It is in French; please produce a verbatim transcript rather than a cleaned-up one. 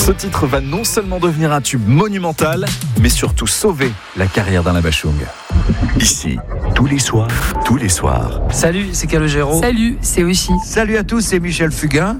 Ce titre va non seulement devenir un tube monumental, mais surtout sauver la carrière d'Alain Bachung. Ici, tous les soirs, tous les soirs. Salut, c'est Calogero. Salut, c'est Oshi. Salut à tous, c'est Michel Fugain.